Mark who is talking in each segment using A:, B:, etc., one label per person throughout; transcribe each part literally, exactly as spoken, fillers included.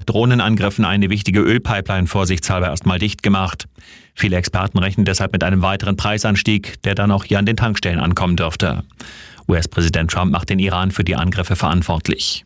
A: Drohnenangriffen eine wichtige Ölpipeline vorsichtshalber erstmal dicht gemacht. Viele Experten rechnen deshalb mit einem weiteren Preisanstieg, der dann auch hier an den Tankstellen ankommen dürfte. U S-Präsident Trump macht den Iran für die Angriffe verantwortlich.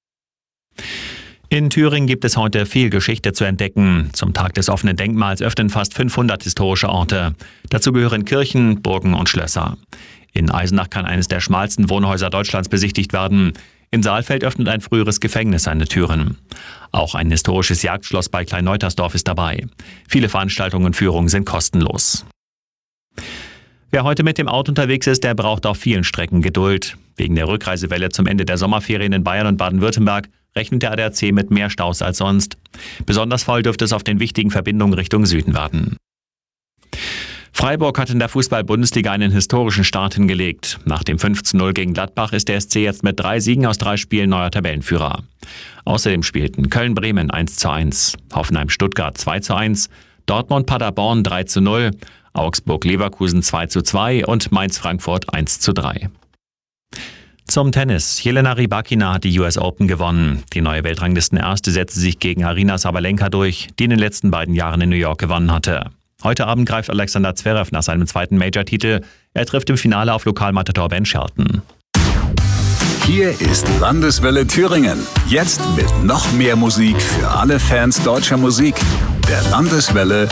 A: In Thüringen gibt es heute viel Geschichte zu entdecken. Zum Tag des offenen Denkmals öffnen fast fünfhundert historische Orte. Dazu gehören Kirchen, Burgen und Schlösser. In Eisenach kann eines der schmalsten Wohnhäuser Deutschlands besichtigt werden. In Saalfeld öffnet ein früheres Gefängnis seine Türen. Auch ein historisches Jagdschloss bei Klein-Neutersdorf ist dabei. Viele Veranstaltungen und Führungen sind kostenlos. Wer heute mit dem Auto unterwegs ist, der braucht auf vielen Strecken Geduld. Wegen der Rückreisewelle zum Ende der Sommerferien in Bayern und Baden-Württemberg rechnet der A D A C mit mehr Staus als sonst. Besonders voll dürfte es auf den wichtigen Verbindungen Richtung Süden werden. Freiburg hat in der Fußball-Bundesliga einen historischen Start hingelegt. Nach dem fünf zu null gegen Gladbach ist der S C jetzt mit drei Siegen aus drei Spielen neuer Tabellenführer. Außerdem spielten Köln-Bremen eins zu eins, Hoffenheim-Stuttgart zwei zu eins, Dortmund-Paderborn drei zu null, Augsburg-Leverkusen zwei zu zwei und Mainz-Frankfurt eins zu drei. Zum Tennis. Jelena Rybakina hat die U S Open gewonnen. Die neue Weltranglistenerste setzte sich gegen Aryna Sabalenka durch, die in den letzten beiden Jahren in New York gewonnen hatte. Heute Abend greift Alexander Zverev nach seinem zweiten Major-Titel. Er trifft im Finale auf Lokalmatador Ben Shelton.
B: Hier ist Landeswelle Thüringen. Jetzt mit noch mehr Musik für alle Fans deutscher Musik. Der Landeswelle